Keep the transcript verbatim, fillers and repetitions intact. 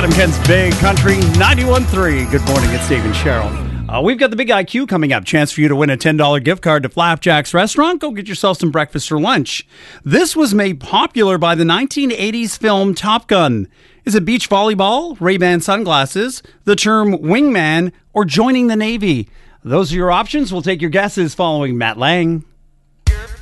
Adam Kent's Big Country ninety-one point three. Good morning, it's Dave and Cheryl. Uh, we've got the Big I Q coming up. Chance for you to win a ten dollars gift card to Flapjack's restaurant. Go get yourself some breakfast or lunch. This was made popular by the nineteen eighties film Top Gun. Is it beach volleyball, Ray-Ban sunglasses, the term wingman, or joining the Navy? Those are your options. We'll take your guesses following Matt Lang.